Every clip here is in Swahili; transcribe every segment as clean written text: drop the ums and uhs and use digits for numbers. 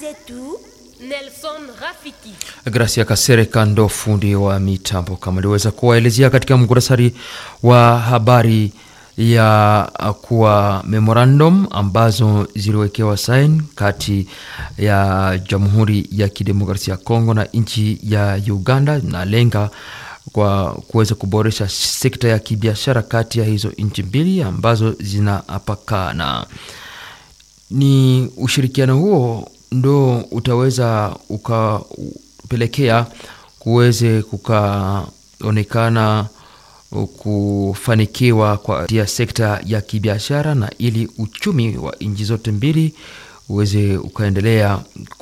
zetu Nelson Rafiki. Gracia Kasere Kando, fundi wa mitambo, kama aliweza kuwaelezea katika muktasari wa habari ya kuwa memorandum ambazo ziliwekewa sign kati ya Jamhuri ya Kidemokrasia ya Kongo na nchi ya Uganda na lenga kwa kuweza kuboresha sekta ya kibiashara kati ya hizo nchi mbili ambazo zinapakana. Ni ushirikiano huo ndo utaweza ukapelekea kuweze kukaonekana kufanikiwa kwa sekta ya kibiashara, na ili uchumi wa nchi zote mbili uweze ukaendelea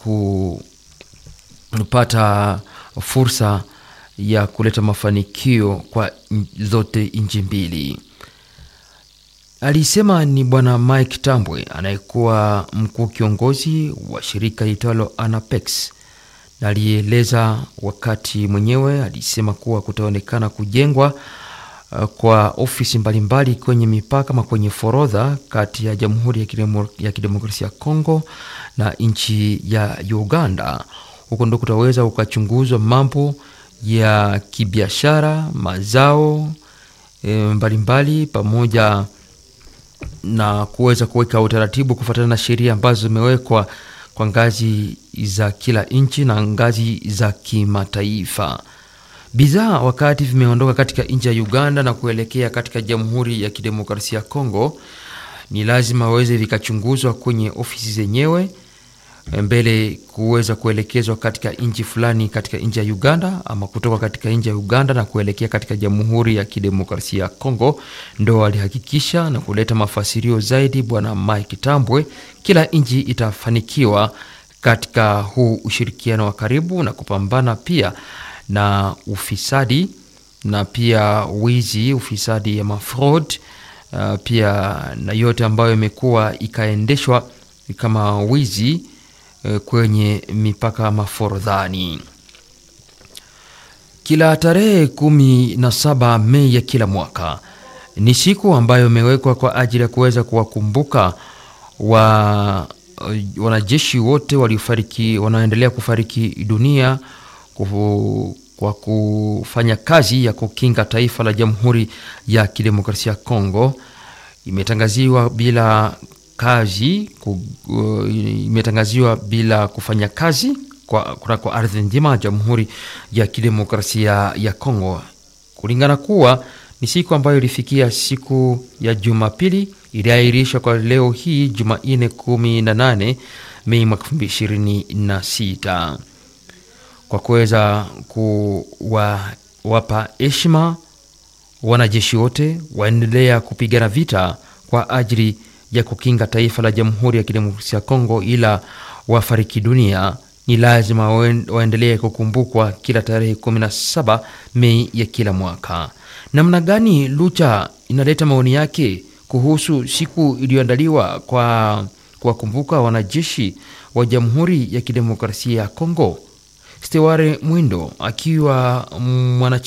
kupata fursa ya kuleta mafanikio kwa zote nchi mbili. Alisema ni bwana Mike Tambwe, anayekuwa mkuu kiongozi wa shirika litalo Anapex. Na alieleza wakati mwenyewe, alisema kuwa kutaonekana kujengwa kwa ofisi mbalimbali kwenye mipaka ama kwenye forodha kati ya Jamhuri ya Kidemokrasia ya Kongo na nchi ya Uganda. Huko ndo kutaweza ukachunguzwa mambo ya kibiashara, mazao mbalimbali, pamoja na kuweza kuweka utaratibu kufuatana na sheria ambazo zimewekwa kwa ngazi za kila nchi na ngazi za kimataifa. Bidhaa wakati vimeondoka katika nchi ya Uganda na kuelekea katika Jamhuri ya Kidemokrasia ya Kongo, ni lazima waweze vikachunguzwa kwenye ofisi zenyewe mbele kuweza kuelekezwa katika nchi fulani katika nchi ya Uganda, ama kutoka katika nchi ya Uganda na kuelekea katika Jamhuri ya Kidemokrasia ya Kongo. Ndo alihakikisha na kuleta mafasirio zaidi bwana Mike Tambwe, kila nchi itafanikiwa katika huu ushirikiano wa karibu na kupambana pia na ufisadi na pia wizi, ufisadi ya mafraud, pia na yote ambayo imekuwa ikaendeshwa kama wizi kwenye mipaka maforodhani. Kila tarehe 17 Mei ya kila mwaka ni siku ambayo imewekwa kwa ajili ya kuweza kuwakumbuka wanajeshi wote waliofariki, wanaendelea kufariki dunia kwa kufanya kazi ya kukinga taifa la Jamhuri ya Kidemokrasia ya Kongo. Imetangaziwa bila kufanya kazi kwa ardhi nzima Jamhuri ya Kidemokrasia ya Kongo, kulingana kuwa ni siku ambayo ilifikia siku ya Jumapili, iliahirishwa kwa leo hii Jumanne 18 Mei 2026 kwa kuweza kuwapa heshima wanajeshi wote waendelea kupigana vita kwa ajili ya kukinga taifa la Jamhuri ya Kidemokrasia ya Kongo, ila wafariki dunia ni lazima waendelee kukumbukwa kila tarehe 17 Mei ya kila mwaka. Namna gani Lucha inaleta maoni yake kuhusu siku iliyoandaliwa kwa kuwakumbuka wanajeshi wa Jamhuri ya Kidemokrasia ya Kongo? Steware Mwindo akiwa mwana